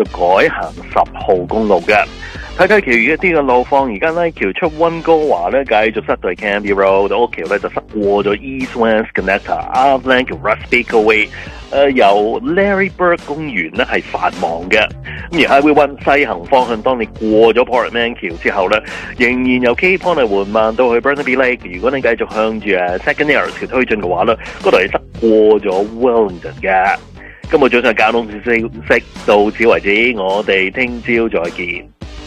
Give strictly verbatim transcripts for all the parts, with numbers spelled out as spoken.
就改行十號公路嘅。睇睇其餘一啲嘅路況，而家呢橋出溫哥華呢繼續塞對 Cambie Road， 到橋呢就塞過咗 East West Connector， 啱呢叫 Russell Way， 誒由 Larry Bird 公園呢係繁忙嘅。咁而 Highway One 西行方向，當你過咗 Portman 橋之後呢，仍然由 Cape Point 係緩慢到去 Burnaby Lake。如果你繼續向住誒 Second Yards 橋推進嘅話呢，嗰度係塞過咗 Wellington 嘅。今日早上交通消息到此為止，我哋聽朝再見。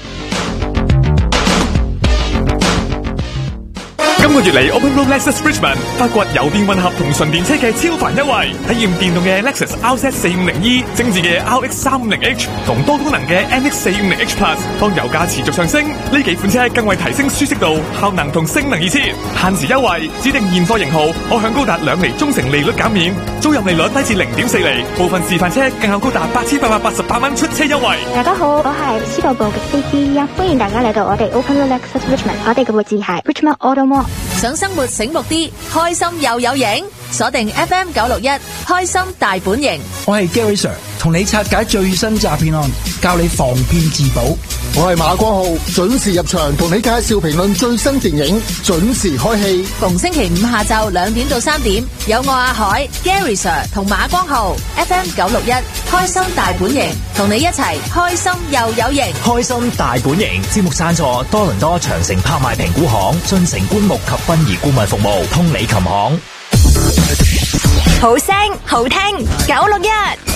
今個月嚟 Open Road Lexus Richmond 發掘油電混合同純電車嘅超凡優惠，體驗電動嘅 Lexus R Z 四五零 E、精緻嘅 R X 三五零 H 同多功能嘅 N X 四五零 H Plus。當油價持續上升，呢幾款車更為提升舒適度、效能同性能而設。限時優惠，指定現貨型號可享高達兩厘中成利率減免，租賃利率低至零點四厘，部分示範車更有高達八千八百八十八蚊出車優惠。 大家好，我係司徒部嘅 C C 啊，歡迎大家嚟到我哋 Open Road Lexus Richmond， 我哋嘅位置係 Richmond Auto Mall。 想生活醒目啲，開心又有型，鎖定 F M 九六一，開心大本營。 我係 Gary Sir， 同你拆解最新詐騙案，教你防騙自保。 我係馬光浩，準時入場同你介紹評論最新電影，準時開戲。 逢星期五下晝兩點到三點，有我阿海、Gary Sir 同馬光浩 F M 九六一，開心大本營，同你一齊開心又有型。 開心大本營節目贊助多倫多長城拍賣評估行、進城棺木及殯儀顧問服務、通理琴行。 好聲好聽九六一。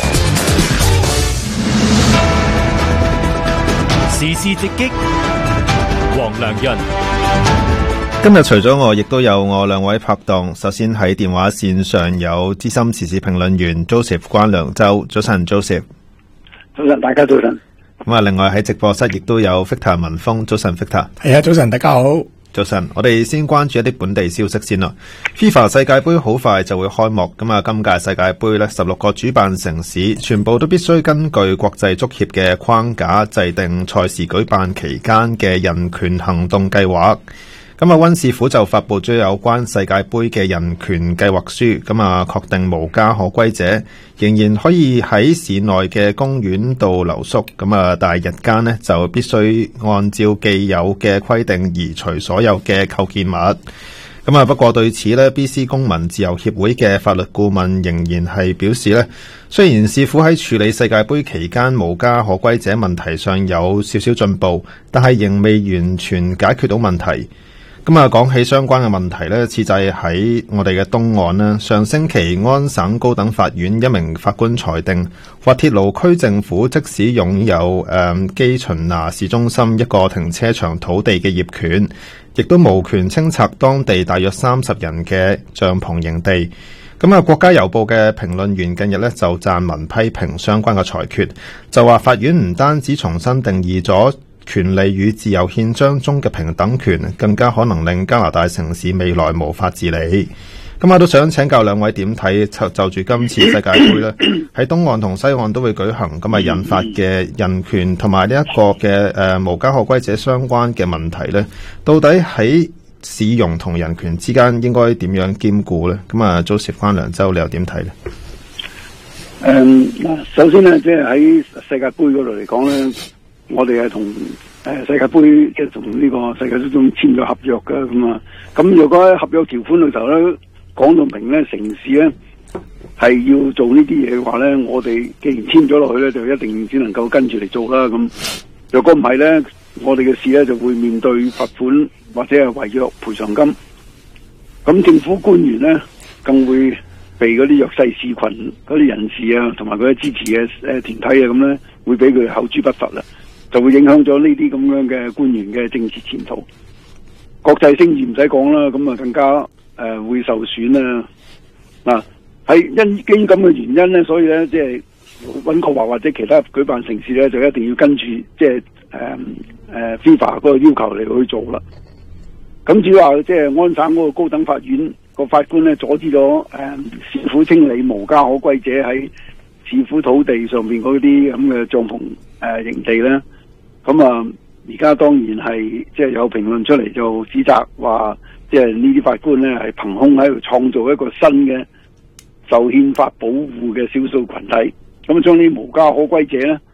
時事直擊，黃良潤。 今日除咗我，亦都有我兩位拍檔。首先喺電話線上有資深時事評論員 Joseph 關良洲。早晨 Joseph。 早晨，大家早晨。 咁啊，另外喺直播室亦都有 Victor 文峰。早晨 Victor。 係啊，早晨，大家好。 早晨，我哋先關注一啲本地消息先啦。FIFA 世界盃好快就會開幕，咁啊，今屆世界盃呢，十六個主辦城市全部都必須根據國際足協嘅框架制定賽事舉辦期間嘅人權行動計劃。咁啊，溫市府就發佈咗有關世界盃嘅人權計劃書，咁啊，確定無家可歸者仍然可以喺市內嘅公園度留宿，咁啊，但係日間呢就必須按照既有嘅規定移除所有嘅構建物。咁啊，不過對此呢 B C 公民自由協會嘅法律顧問仍然係表示呢，雖然市府喺處理世界盃期間無家可歸者問題上有少少進步，但係仍未完全解決到問題。咁啊，講起相關嘅問題呢，次就係喺我哋嘅東岸啦。上星期安省高等法院一名法官裁定，滑鐵盧區政府即使擁有誒基秦拿市中心一個停車場土地嘅業權，亦都無權清拆當地大約三十人嘅帳篷營地。咁啊，國家郵報嘅評論員近日呢就撰文批評相關嘅裁決，就話法院唔單止重新定義咗權利與自由憲章中嘅平等權，更加可能令加拿大城市未來無法治理。咁我都想請教兩位點睇就住今次世界盃咧，喺東岸同西岸都會舉行，咁啊引發嘅人權同埋呢一個嘅誒、呃、無家可歸者相關嘅問題咧，到底喺市容同人權之間應該點樣兼顧咧？咁啊，Joseph 關良洲你又點睇咧？ 誒嗱，首先咧，即係喺世界盃嗰度嚟講咧，我哋係同誒世界盃即係同呢個世界足總簽咗合約嘅咁啊。咁如果喺合約條款裏頭咧講到明咧，城市咧係要做呢啲嘢嘅話咧，我哋既然簽咗落去咧，就一定只能夠跟住嚟做啦。咁如果唔係咧，我哋嘅市咧就會面對罰款或者係違約賠償金。咁政府官員咧更會被嗰啲弱勢市群嗰啲人士啊，同埋佢支持嘅誒團體啊，咁咧會俾佢口誅筆伐啦，就會影響咗呢啲咁樣嘅官員嘅政治前途。國際聲譽唔使講啦，咁啊更加誒、呃、會受損啊！嗱，喺因經咁嘅原因咧，所以咧即係溫哥華或者其他舉辦城市咧，就一定要跟住即係誒誒 FIFA 嗰個要求嚟去做啦。咁至於話即係安省嗰個高等法院個法官咧阻止咗誒市府清理無家可歸者喺市府土地上面嗰啲咁嘅帳篷誒、呃、營地咧，咁啊而家當然係即係有評論出嚟就指責話，即係呢啲法官咧係憑空喺度創造一個新嘅受憲法保護嘅少數群體，咁將啲無家可歸者咧